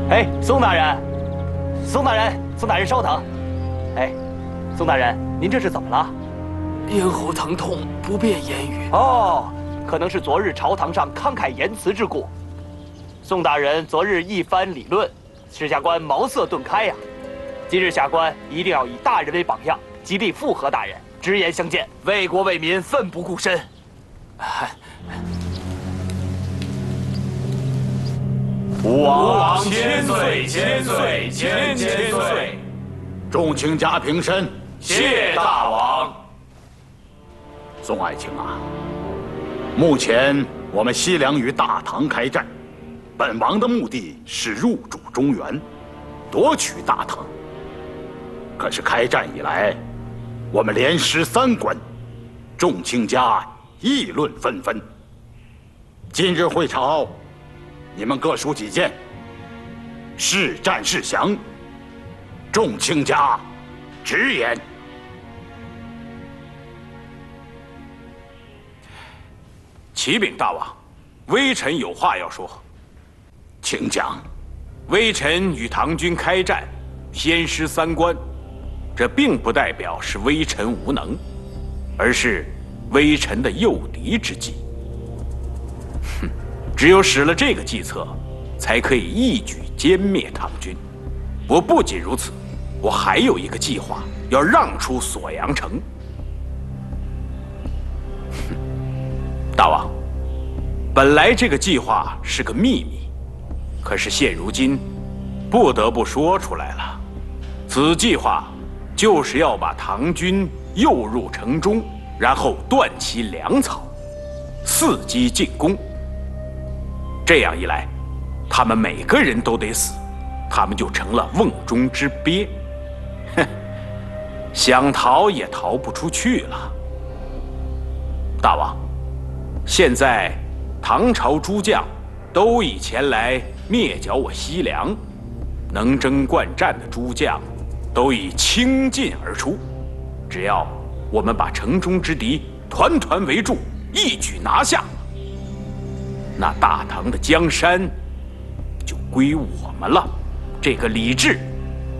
哎，宋大人，宋大人，宋大人稍等。哎，宋大人，您这是怎么了？ 咽喉疼痛，不便言语。 哦，可能是昨日朝堂上慷慨言辞之故。宋大人昨日一番理论，使下官茅塞顿开呀。今日下官一定要以大人为榜样，极力附和大人，直言相见，为国为民，奋不顾身。 吾王千岁千岁千千岁！ 众卿家平身， 谢大王。 宋爱卿啊，目前我们西凉与大唐开战，本王的目的是入主中原，夺取大唐。可是开战以来，我们连失3关，众卿家议论纷纷。今日会朝，你们各抒己见，是战是降，众卿家直言。 启禀大王，微臣有话要说。 请讲。 微臣与唐军开战，先失3关，这并不代表是微臣无能，而是微臣的诱敌之计。哼，只有使了这个计策，才可以一举歼灭唐军。我不仅如此，我还有一个计划，要让出锁阳城。大王，本来这个计划是个秘密，可是现如今不得不说出来了。此计划就是要把唐军诱入城中，然后断其粮草，伺机进攻。这样一来，他们每个人都得死，他们就成了瓮中之鳖。哼，想逃也逃不出去了。大王，现在唐朝诸将都已前来灭剿我西凉，能征惯战的诸将都已倾尽而出。只要我们把城中之敌团团围住，一举拿下，那大唐的江山就归我们了。这个李治